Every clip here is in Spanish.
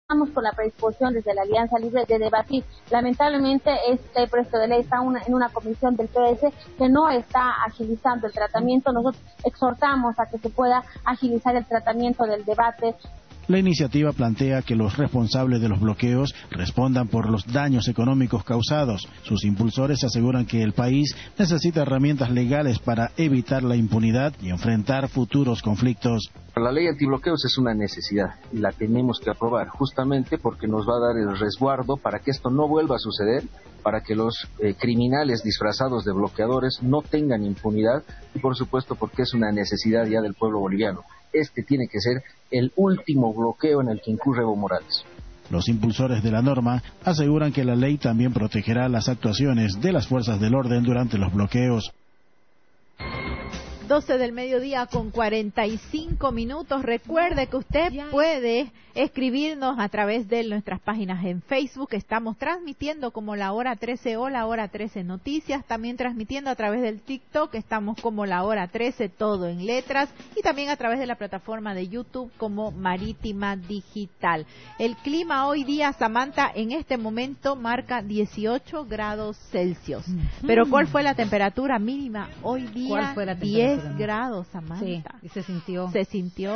Estamos con la predisposición desde la Alianza Libre de debatir. Lamentablemente este proyecto de ley está en una comisión del PS que no está agilizando el tratamiento. Nosotros exhortamos a que se pueda agilizar el tratamiento del debate. La iniciativa plantea que los responsables de los bloqueos respondan por los daños económicos causados. Sus impulsores aseguran que el país necesita herramientas legales para evitar la impunidad y enfrentar futuros conflictos. La ley antibloqueos es una necesidad y la tenemos que aprobar justamente porque nos va a dar el resguardo para que esto no vuelva a suceder, para que los criminales disfrazados de bloqueadores no tengan impunidad y por supuesto porque es una necesidad ya del pueblo boliviano. Este tiene que ser el último bloqueo en el que incurre Evo Morales. Los impulsores de la norma aseguran que la ley también protegerá las actuaciones de las fuerzas del orden durante los bloqueos. 12 del mediodía con 45 minutos. Recuerde que usted puede escribirnos a través de nuestras páginas en Facebook. Estamos transmitiendo como La Hora 13 o La Hora 13 Noticias. También transmitiendo a través del TikTok. Estamos como La Hora 13, todo en letras. Y también a través de la plataforma de YouTube como Marítima Digital. El clima hoy día, Samantha, en este momento marca 18 grados Celsius. Pero ¿cuál fue la temperatura mínima hoy día? ¿Cuál fue la temperatura? 10 grados, Samantha. Sí, y se sintió. Se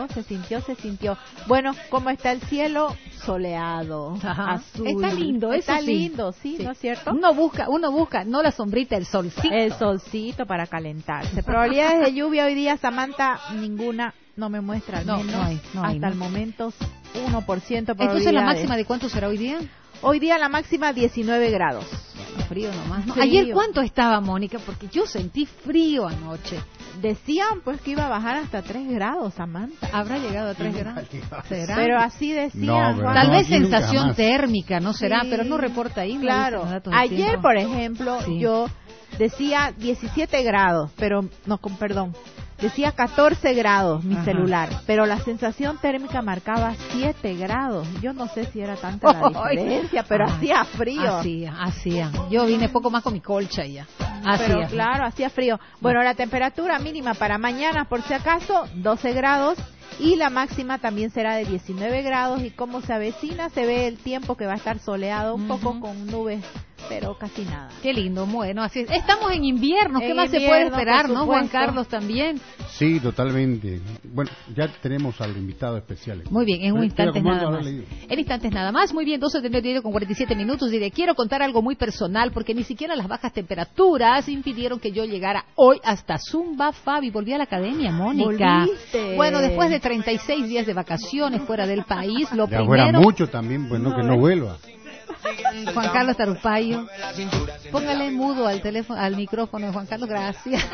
sintió. Bueno, ¿cómo está el cielo? Soleado, azul. Está lindo, eso está sí. lindo, sí, ¿no es cierto? Uno busca, no la sombrita, el solcito. El solcito para calentarse. Probabilidades de lluvia hoy día, Samantha, ninguna. No me muestra al menos. No hay, hasta el momento 1% probabilidades. Entonces, ¿la máxima de cuánto será hoy día? Hoy día la máxima 19 grados. Frío nomás. ¿No? Frío. Ayer, ¿cuánto estaba, Mónica? Porque yo sentí frío anoche. Decían pues que iba a bajar hasta 3 grados, Samantha. ¿Habrá llegado a 3 grados? ¿Será? Pero así decían. No, tal vez aquí sensación térmica, no será, Sí. pero no reporta ahí. Claro. Ayer, por ejemplo, yo decía 17 grados, pero no, perdón. Decía 14 grados mi celular, pero la sensación térmica marcaba 7 grados. Yo no sé si era tanta la diferencia, pero hacía frío. Hacía. Yo vine poco más con mi colcha ya. Pero claro, hacía frío. Bueno, la temperatura mínima para mañana, por si acaso, 12 grados. Y la máxima también será de 19 grados. Y como se avecina, se ve el tiempo que va a estar soleado, un poco con nubes, pero casi nada. Qué lindo, bueno, así es. Estamos en invierno, ¿qué más se puede esperar, no, Juan Carlos, también? Sí, totalmente. Bueno, ya tenemos al invitado especial. Muy bien, en un instante nada más. Leído. En instantes nada más, muy bien, 12 del mediodía con 47 minutos. Y le quiero contar algo muy personal, porque ni siquiera las bajas temperaturas impidieron que yo llegara hoy hasta Zumba Fabi. Volví a la academia, Mónica. ¿Volviste? Bueno, después de 36 días de vacaciones fuera del país, lo Ya primero... fuera mucho también, bueno, que no vuelva. Juan Carlos Tarupayo, póngale mudo al teléfono, al micrófono de Juan Carlos, gracias.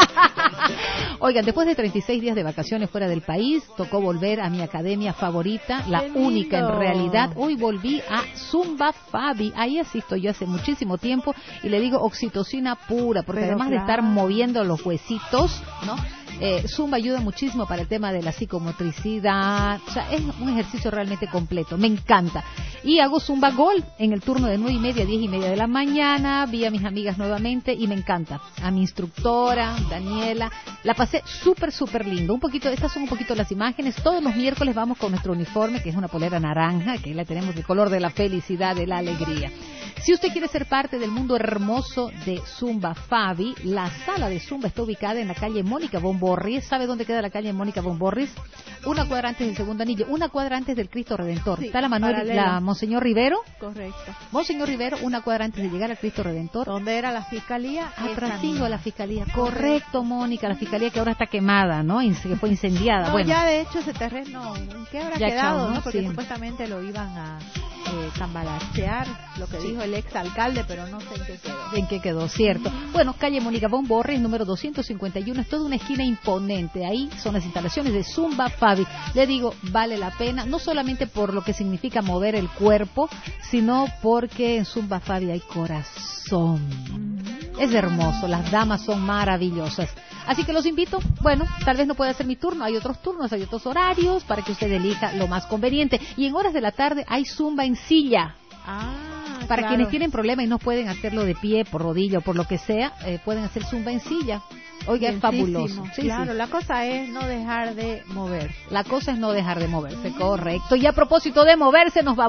Oigan, después de 36 días de vacaciones fuera del país, tocó volver a mi academia favorita, la única en realidad. Hoy volví a Zumba Fabi, ahí asisto yo hace muchísimo tiempo y le digo oxitocina pura, porque además de estar moviendo los huesitos, ¿no? Zumba ayuda muchísimo para el tema de la psicomotricidad, o sea, es un ejercicio realmente completo, me encanta. Y hago Zumba Gold en el turno de 9:30 a 10:30 de la mañana, vi a mis amigas nuevamente y me encanta. A mi instructora, Daniela, la pasé súper lindo. Estas son un poquito las imágenes. Todos los miércoles vamos con nuestro uniforme, que es una polera naranja, que la tenemos de color de la felicidad, de la alegría. Si usted quiere ser parte del mundo hermoso de Zumba Fabi, la sala de Zumba está ubicada en la calle Mónica von Borries. ¿Sabe dónde queda la calle Mónica von Borries? Una cuadra antes del Segundo Anillo, una cuadra antes del Cristo Redentor. Sí, está la Monseñor Rivero. Correcto. Monseñor Rivero, una cuadra antes de llegar al Cristo Redentor. ¿Dónde era la fiscalía? Atrasito a la fiscalía. Correcto, Mónica, la fiscalía que ahora está quemada, ¿no? Que fue incendiada. No, bueno, ya de hecho ese terreno, ¿en qué habrá ya quedado? chao, ¿no? Porque sí. supuestamente lo iban a cambalachear, lo que dijo el exalcalde, pero no sé en qué quedó. ¿En qué quedó? Cierto. Bueno, calle Mónica von Borries, número 251, es toda una esquina imponente. Ahí son las instalaciones de Zumba Fabi. Le digo, vale la pena, no solamente por lo que significa mover el cuerpo, sino porque en Zumba Fabi hay corazón. Es hermoso, las damas son maravillosas. Así que los invito, bueno, tal vez no pueda ser mi turno, hay otros turnos, hay otros horarios para que usted elija lo más conveniente. Y en horas de la tarde hay Zumba en silla. Para quienes tienen problemas y no pueden hacerlo de pie, por rodilla o por lo que sea, pueden hacer Zumba en silla. Oiga, es fabuloso. Sí, claro, la cosa es no dejar de moverse. La cosa es no dejar de moverse, correcto. Y a propósito de moverse, nos va